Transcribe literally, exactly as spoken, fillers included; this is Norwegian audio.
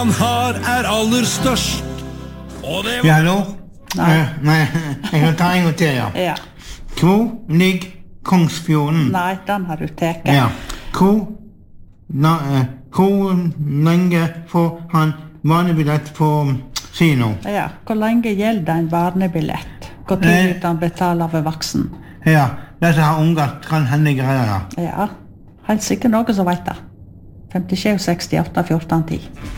han har er aller størst. Og det var... Ja, hallo? Nei. Eh, nei, jeg kan ta en gang til, ja. Ja. Hvor ligger Kongsfjorden? Nei, den har du teket. Ja. Hvor, na, eh, hvor lenge får han barnebillett på kino? Ja. Hvor lenge gjelder en barnebillett? Hvor Nei. tid kan betale for voksen? Ja, dette har unger kan hende greier. Ja, helt sikkert noe som vet det. femtisju, sekstiåtte, fjorten, ti.